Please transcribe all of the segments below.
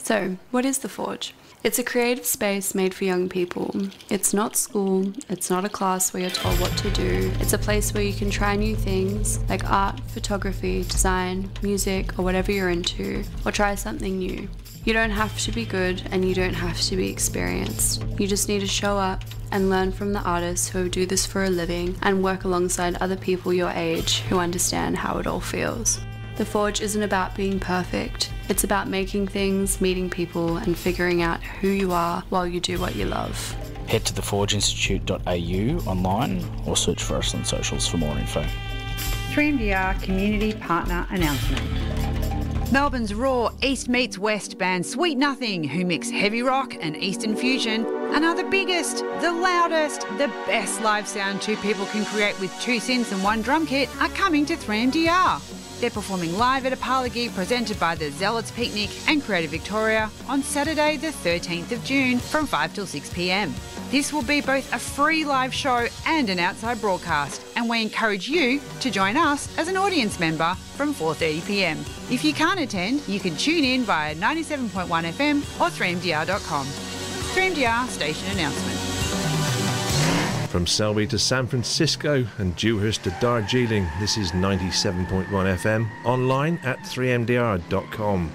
So, what is The Forge? It's a creative space made for young people. It's not school, it's not a class where you're told what to do. It's a place where you can try new things like art, photography, design, music, or whatever you're into, or try something new. You don't have to be good and you don't have to be experienced. You just need to show up and learn from the artists who do this for a living and work alongside other people your age who understand how it all feels. The Forge isn't about being perfect. It's about making things, meeting people, and figuring out who you are while you do what you love. Head to theforgeinstitute.au online or search for us on socials for more info. 3MDR Community Partner Announcement. Melbourne's raw East meets West band Sweet Nothing, who mix heavy rock and Eastern fusion, and are the biggest, the loudest, the best live sound two people can create with two synths and one drum kit, are coming to 3MDR. They're performing live at a parlour gig presented by the Zealots Picnic and Creative Victoria on Saturday the 13th of June from 5 till 6 p.m. This will be both a free live show and an outside broadcast, and we encourage you to join us as an audience member from 4:30 p.m. If you can't attend, you can tune in via 97.1 FM or 3mdr.com. 3MDR station announcement. From Selby to San Francisco and Dewhurst to Darjeeling, this is 97.1 FM, online at 3mdr.com.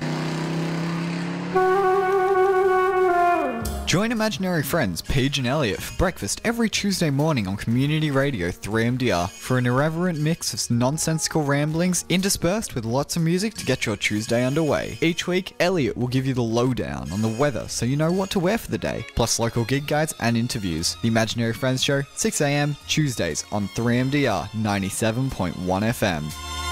Join imaginary friends Paige and Elliot for breakfast every Tuesday morning on Community Radio 3MDR for an irreverent mix of nonsensical ramblings interspersed with lots of music to get your Tuesday underway. Each week, Elliot will give you the lowdown on the weather so you know what to wear for the day, plus local gig guides and interviews. The Imaginary Friends Show, 6 a.m. Tuesdays on 3MDR 97.1 FM.